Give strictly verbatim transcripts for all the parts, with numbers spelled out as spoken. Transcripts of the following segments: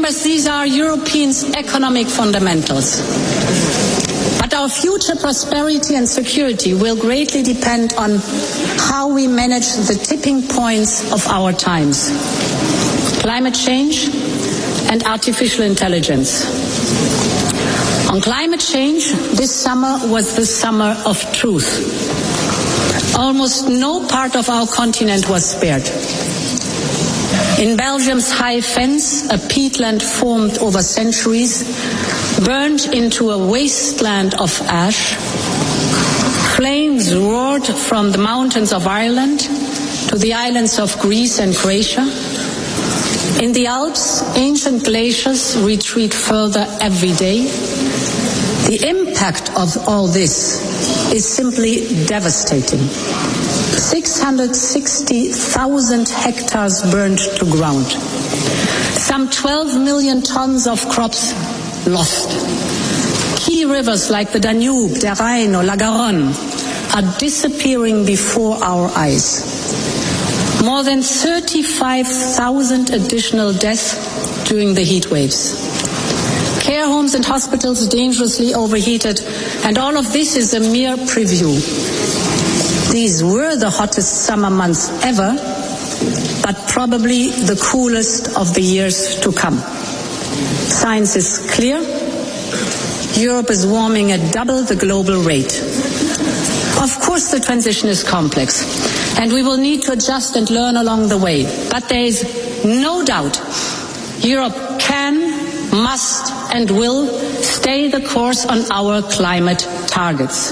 Members, these are Europeans' economic fundamentals. But our future prosperity and security will greatly depend on how we manage the tipping points of our times: climate change and artificial intelligence. On climate change, this summer was the summer of truth. Almost no part of our continent was spared. In Belgium's high fens, a peatland formed over centuries, burned into a wasteland of ash. Flames roared from the mountains of Ireland to the islands of Greece and Croatia. In the Alps, ancient glaciers retreat further every day. The impact of all this is simply devastating. six hundred sixty thousand hectares burned to ground. Some twelve million tons of crops lost. Key rivers like the Danube, the Rhine or La Garonne are disappearing before our eyes. More than thirty-five thousand additional deaths during the heat waves. Care homes and hospitals dangerously overheated, and all of this is a mere preview. These were the hottest summer months ever, but probably the coolest of the years to come. Science is clear. Europe is warming at double the global rate. Of course, the transition is complex, and we will need to adjust and learn along the way. But there is no doubt Europe can, must, and will stay the course on our climate targets.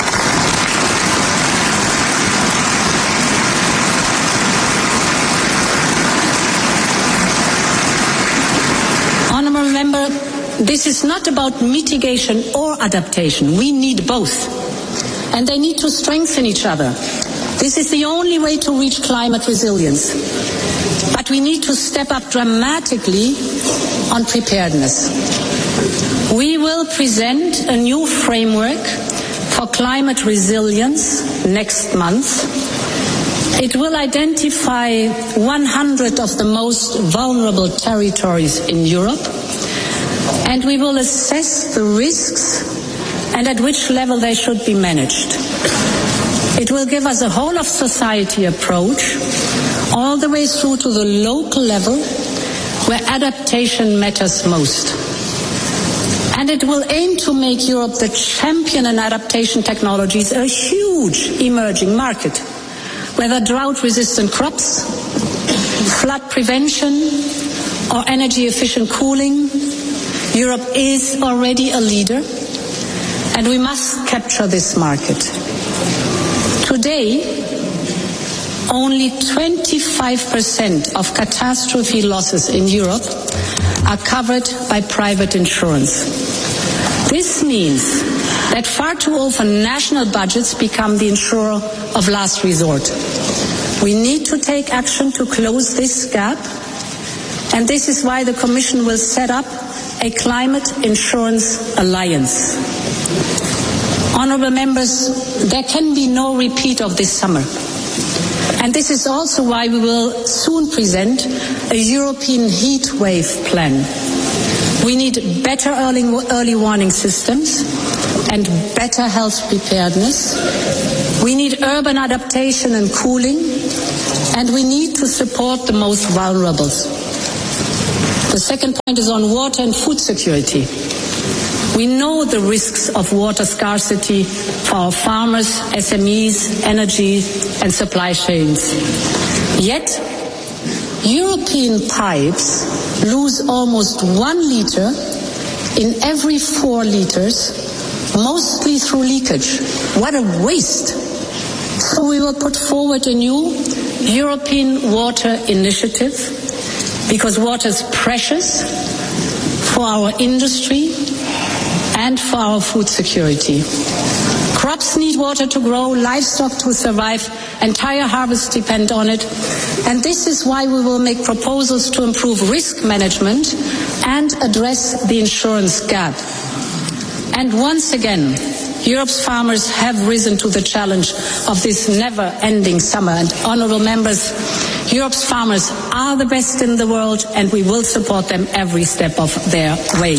Honourable Member, this is not about mitigation or adaptation. We need both. And they need to strengthen each other. This is the only way to reach climate resilience. But we need to step up dramatically on preparedness. We will present a new framework for climate resilience next month. It will identify one hundred of the most vulnerable territories in Europe, and we will assess the risks and at which level they should be managed. It will give us a whole of society approach all the way through to the local level where adaptation matters most. And it will aim to make Europe the champion in adaptation technologies, a huge emerging market, whether drought-resistant crops, flood prevention, or energy-efficient cooling. Europe is already a leader, and we must capture this market. Today, only twenty-five percent of catastrophe losses in Europe are covered by private insurance. This means that far too often national budgets become the insurer of last resort. We need to take action to close this gap, and this is why the Commission will set up a climate insurance alliance. Honourable Members, there can be no repeat of this summer. And this is also why we will soon present a European heat wave plan. We need better early, early warning systems and better health preparedness. We need urban adaptation and cooling, and we need to support the most vulnerable. The second point is on water and food security. We know the risks of water scarcity for our farmers, S M Es, energy and supply chains. Yet, European pipes lose almost one litre in every four litres, mostly through leakage. What a waste! So we will put forward a new European water initiative, because water is precious for our industry and for our food security. Crops need water to grow, livestock to survive, entire harvests depend on it. And this is why we will make proposals to improve risk management and address the insurance gap. And once again, Europe's farmers have risen to the challenge of this never-ending summer. And honourable members, Europe's farmers are the best in the world, and we will support them every step of their way.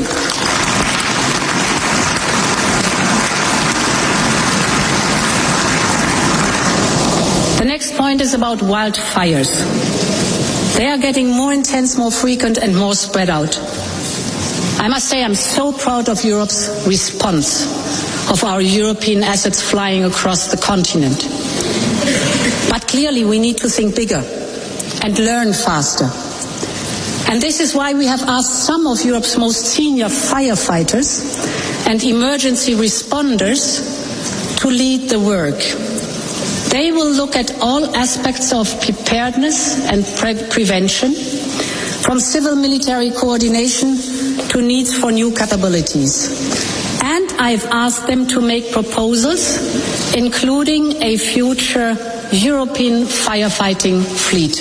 The next point is about wildfires. They are getting more intense, more frequent, and more spread out. I must say I'm so proud of Europe's response, of our European assets flying across the continent. But clearly we need to think bigger and learn faster. And this is why we have asked some of Europe's most senior firefighters and emergency responders to lead the work. They will look at all aspects of preparedness and pre- prevention, from civil-military coordination to needs for new capabilities. And I've asked them to make proposals, including a future European firefighting fleet.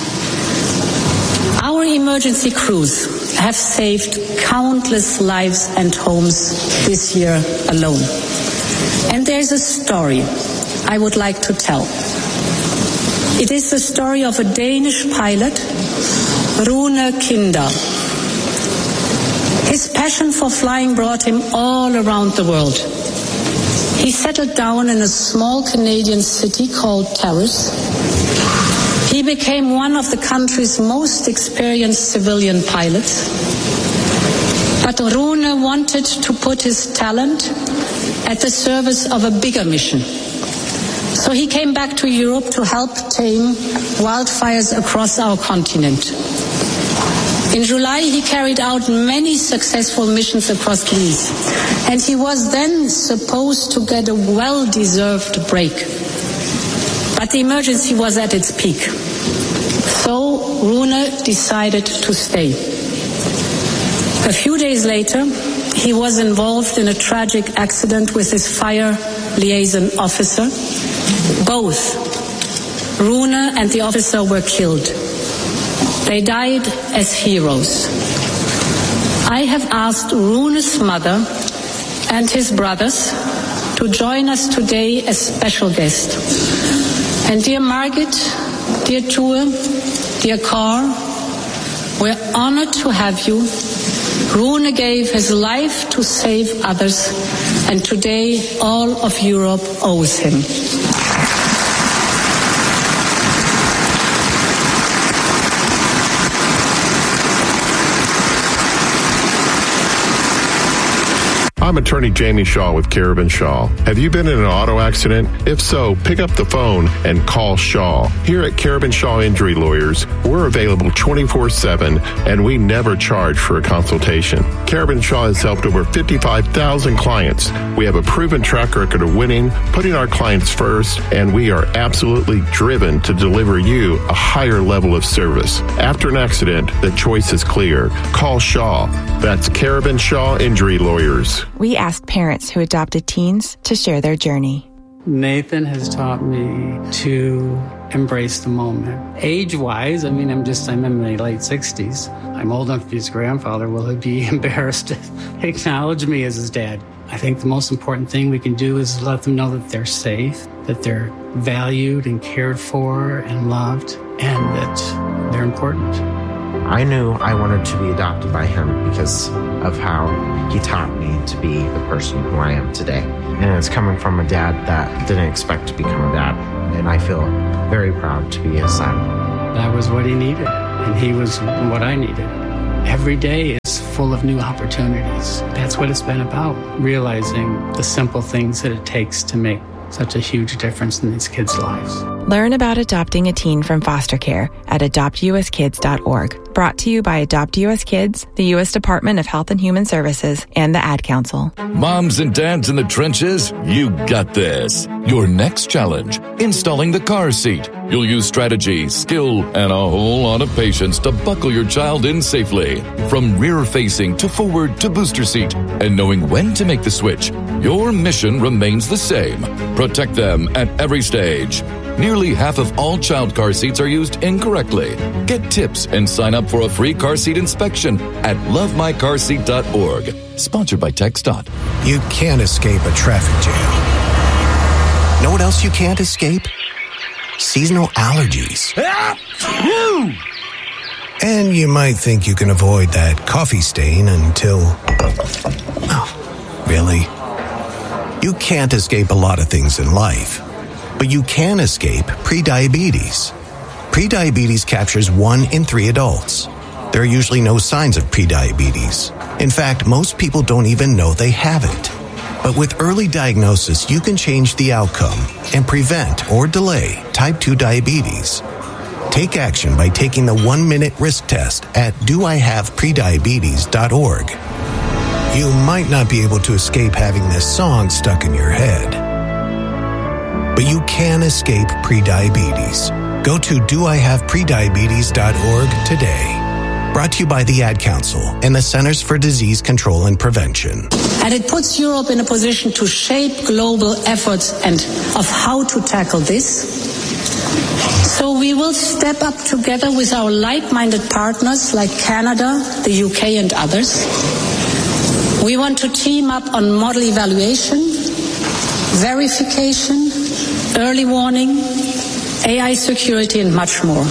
Our emergency crews have saved countless lives and homes this year alone. And there's a story I would like to tell. It is the story of a Danish pilot, Rune Kinder. His passion for flying brought him all around the world. He settled down in a small Canadian city called Taurus. He became one of the country's most experienced civilian pilots. But Rune wanted to put his talent at the service of a bigger mission. So he came back to Europe to help tame wildfires across our continent. In July, he carried out many successful missions across Greece, and he was then supposed to get a well-deserved break. But the emergency was at its peak. So Rune decided to stay. A few days later, he was involved in a tragic accident with his fire liaison officer. Both Rune and the officer were killed. They died as heroes. I have asked Rune's mother and his brothers to join us today as special guests. And dear Margit, dear Tue, dear Carl, we're honored to have you. Rune gave his life to save others, and today all of Europe owes him. I'm attorney Jamie Shaw with Carabin Shaw. Have you been in an auto accident? If so, pick up the phone and call Shaw. Here at Carabin Shaw Injury Lawyers, we're available twenty-four seven, and we never charge for a consultation. Carabin Shaw has helped over fifty-five thousand clients. We have a proven track record of winning, putting our clients first, and we are absolutely driven to deliver you a higher level of service. After an accident, the choice is clear. Call Shaw. That's Carabin Shaw Injury Lawyers. We asked parents who adopted teens to share their journey. Nathan has taught me to embrace the moment. Age-wise, I mean, I'm just, I'm in my late sixties. I'm old enough to be his grandfather. Will he be embarrassed to acknowledge me as his dad? I think the most important thing we can do is let them know that they're safe, that they're valued and cared for and loved, and that they're important. I knew I wanted to be adopted by him because of how he taught me to be the person who I am today. And it's coming from a dad that didn't expect to become a dad. And I feel very proud to be his son. That was what he needed, and he was what I needed. Every day is full of new opportunities. That's what it's been about, realizing the simple things that it takes to make such a huge difference in these kids' lives. Learn about adopting a teen from foster care at adopt u s kids dot org. Brought to you by Adopt U S Kids, the U S Department of Health and Human Services, and the Ad Council. Moms and dads in the trenches, you got this. Your next challenge, installing the car seat. You'll use strategy, skill, and a whole lot of patience to buckle your child in safely. From rear-facing to forward to booster seat. And knowing when to make the switch, your mission remains the same. Protect them at every stage. Nearly half of all child car seats are used incorrectly. Get tips and sign up for a free car seat inspection at love my car seat dot org. Sponsored by TxDOT. You can't escape a traffic jam. Know what else you can't escape? Seasonal allergies. And you might think you can avoid that coffee stain until... Oh, really? You can't escape a lot of things in life, but you can escape prediabetes. Prediabetes captures one in three adults. There are usually no signs of prediabetes. In fact, most people don't even know they have it. But with early diagnosis, you can change the outcome and prevent or delay type two diabetes. Take action by taking the one-minute risk test at do I have prediabetes dot org. You might not be able to escape having this song stuck in your head, but you can escape prediabetes. Go to do I have prediabetes dot org today. Brought to you by the Ad Council and the Centers for Disease Control and Prevention. And it puts Europe in a position to shape global efforts and of how to tackle this. So we will step up together with our like-minded partners like Canada, the U K and others. We want to team up on model evaluation, verification, early warning, A I security and much more.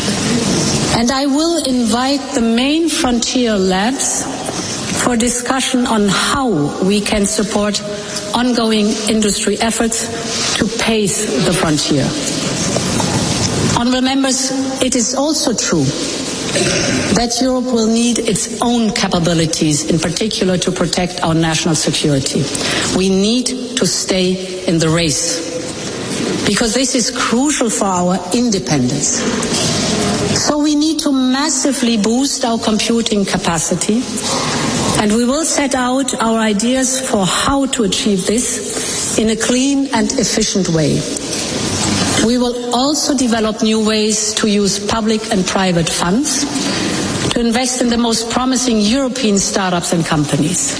And I will invite the main frontier labs for discussion on how we can support ongoing industry efforts to pace the frontier. Honourable members, it is also true that Europe will need its own capabilities, in particular to protect our national security. We need to stay in the race, because this is crucial for our independence. So we need to massively boost our computing capacity, and we will set out our ideas for how to achieve this in a clean and efficient way. We will also develop new ways to use public and private funds to invest in the most promising European startups and companies.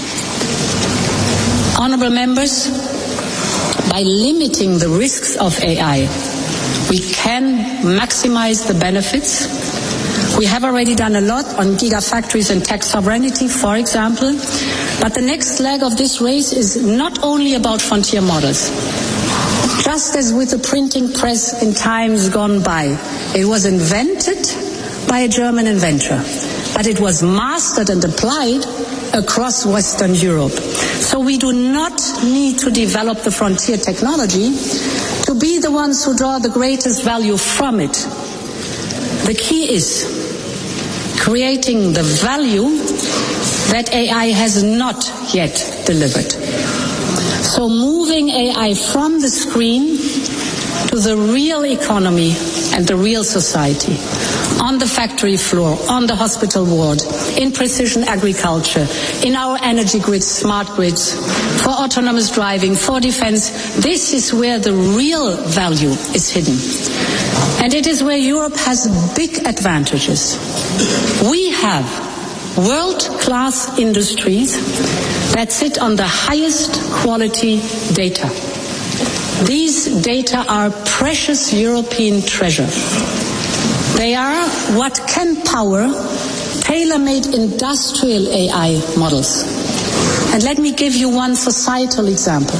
Honourable members, by limiting the risks of A I, we can maximize the benefits. We have already done a lot on gigafactories and tech sovereignty, for example, but the next leg of this race is not only about frontier models. Just as with the printing press in times gone by, it was invented by a German inventor, but it was mastered and applied across Western Europe. So we do not need to develop the frontier technology to be the ones who draw the greatest value from it. The key is creating the value that A I has not yet delivered. So moving A I from the screen to the real economy and the real society, on the factory floor, on the hospital ward, in precision agriculture, in our energy grids, smart grids, for autonomous driving, for defense, this is where the real value is hidden. And it is where Europe has big advantages. We have world-class industries that sit on the highest quality data. These data are precious European treasure. They are what can power tailor-made industrial A I models. And let me give you one societal example.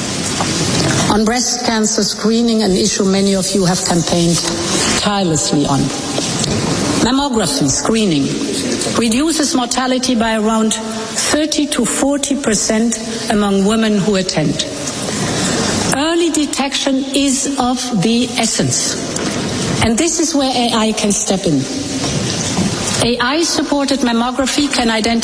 On breast cancer screening, an issue many of you have campaigned tirelessly on. Mammography screening reduces mortality by around thirty to forty percent among women who attend. Early detection is of the essence. And this is where A I can step in. A I-supported mammography can identify